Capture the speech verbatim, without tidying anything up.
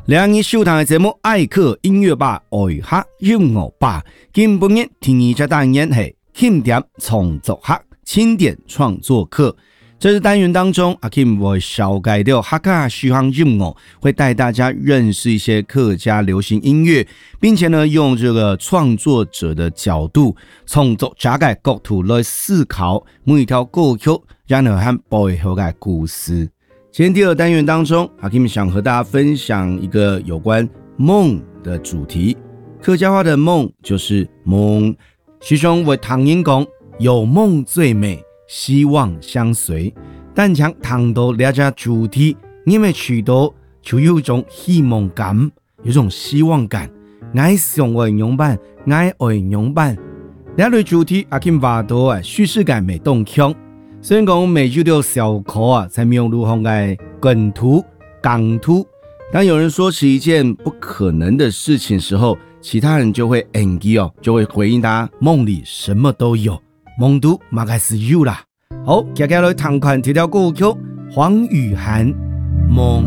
两日收听的节目《爱客音乐吧》，爱客音乐吧。今本日第二只单元是轻点创作客，轻点创作课。这是单元当中，阿 Kim 会小改掉客家西洋音乐，会带大家认识一些客家流行音乐，并且呢，用这个创作者的角度，从作者的角度来思考每一条歌曲，然后和背后的故事。今天第二单元当中，阿 Kim 想和大家分享一个有关梦的主题。客家话的梦就是梦，其中为唐英讲有梦最美，希望相随。但将谈到了这主题，因为许多就有一种希望感，有一种希望感。爱上爱用版，爱爱用版。这类主题阿 Kim 话到啊，叙事感没动强。虽然讲每句都有小口啊，才没有如何的梗图、港图。当有人说起一件不可能的事情时候，其他人就会 engi 哦，就会回应他梦里什么都有，梦都马该是有啦。好，接下来谈款这条歌曲，黄雨涵梦。